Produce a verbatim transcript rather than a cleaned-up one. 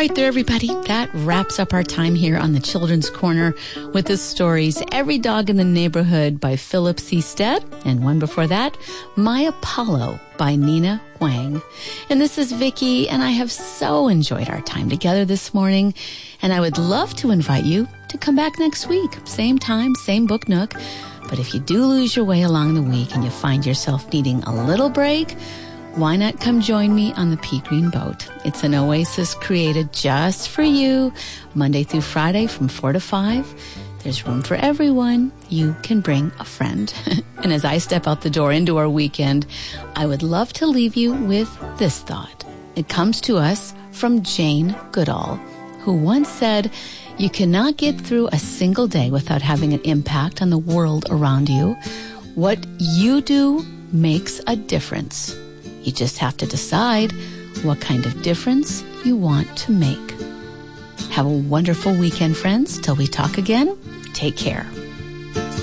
right there, everybody. That wraps up our time here on the Children's Corner with the stories Every Dog in the Neighborhood by Philip C. Stead, and one before that, My Apollo by Nina Huang. And this is Vicki, and I have so enjoyed our time together this morning, and I would love to invite you to come back next week. Same time, same book nook. But if you do lose your way along the week and you find yourself needing a little break, why not come join me on the Pea Green Boat? It's an oasis created just for you, Monday through Friday from four to five. There's room for everyone. You can bring a friend. And as I step out the door into our weekend, I would love to leave you with this thought. It comes to us from Jane Goodall, who once said, "You cannot get through a single day without having an impact on the world around you. What you do makes a difference. You just have to decide what kind of difference you want to make." Have a wonderful weekend, friends. Till we talk again, take care.